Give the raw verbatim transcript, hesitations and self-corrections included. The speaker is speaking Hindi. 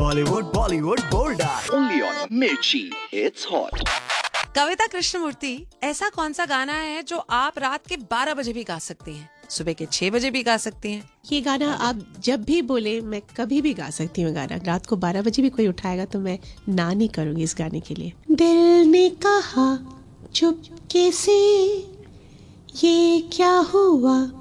Bollywood, Bollywood, Bollywood. Only on Mirchi. It's hot. कविता कृष्णमूर्ति, ऐसा कौन सा गाना है जो आप रात के बारह बजे भी गा सकती हैं, सुबह के छह बजे भी गा सकती हैं? ये गाना आप जब भी बोले मैं कभी भी गा सकती हूँ गाना। रात को बारह बजे भी कोई उठाएगा तो मैं ना नहीं करूँगी इस गाने के लिए। दिल ने कहा चुपके से ये क्या हुआ,